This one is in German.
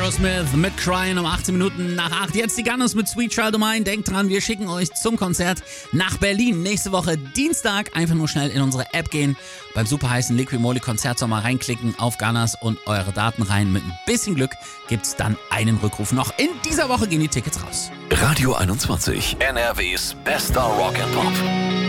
Aerosmith mit Crying um 18 Minuten nach 8. Jetzt die Gunners mit Sweet Child O' Mine. Denkt dran, wir schicken euch zum Konzert nach Berlin. Nächste Woche Dienstag. Einfach nur schnell in unsere App gehen. Beim super heißen Liquid Moly Konzertsommer reinklicken auf Gunners und eure Daten rein. Mit ein bisschen Glück gibt's dann einen Rückruf. Noch in dieser Woche gehen die Tickets raus. Radio 21, NRWs bester Rock and Pop.